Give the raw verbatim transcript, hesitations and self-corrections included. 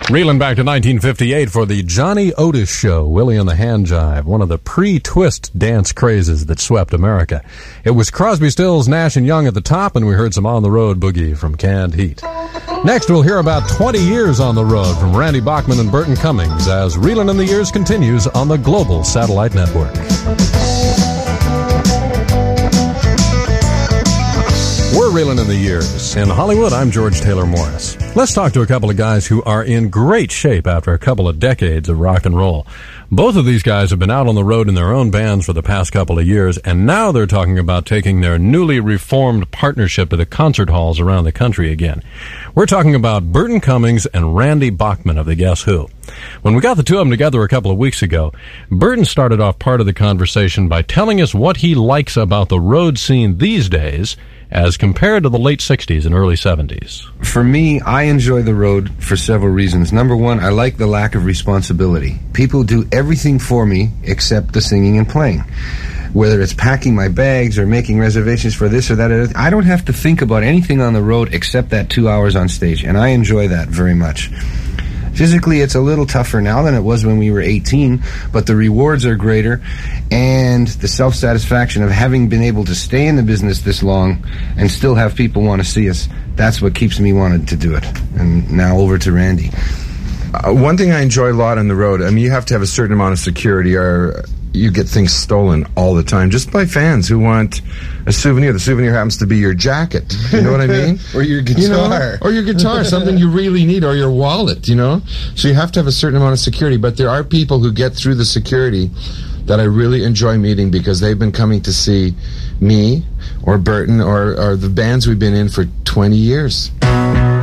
Reeling back to nineteen fifty-eight for the Johnny Otis Show, Willie and the Hand Jive, one of the pre-twist dance crazes that swept America. It was Crosby, Stills, Nash and Young at the top, and we heard some On the Road boogie from Canned Heat. Next, we'll hear about twenty years on the road from Randy Bachman and Burton Cummings as Reeling in the Years continues on the Global Satellite Network. We're reeling in the years. In Hollywood, I'm George Taylor Morris. Let's talk to a couple of guys who are in great shape after a couple of decades of rock and roll. Both of these guys have been out on the road in their own bands for the past couple of years, and now they're talking about taking their newly reformed partnership to the concert halls around the country again. We're talking about Burton Cummings and Randy Bachman of the Guess Who. When we got the two of them together a couple of weeks ago, Burton started off part of the conversation by telling us what he likes about the road scene these days as compared to the late sixties and early seventies. For me, I enjoy the road for several reasons. Number one, I like the lack of responsibility. People do everything for me except the singing and playing. Whether it's packing my bags or making reservations for this or that, I don't have to think about anything on the road except that two hours on stage, and I enjoy that very much. Physically, it's a little tougher now than it was when we were eighteen, but the rewards are greater, and the self-satisfaction of having been able to stay in the business this long and still have people want to see us, that's what keeps me wanting to do it. And now over to Randy. Uh, one thing I enjoy a lot on the road, I mean, you have to have a certain amount of security or you get things stolen all the time just by fans who want a souvenir. The souvenir happens to be your jacket. You know what I mean? Or your guitar. You know? Or your guitar, something you really need, or your wallet, you know? So you have to have a certain amount of security. But there are people who get through the security that I really enjoy meeting because they've been coming to see me or Burton or, or the bands we've been in for twenty years.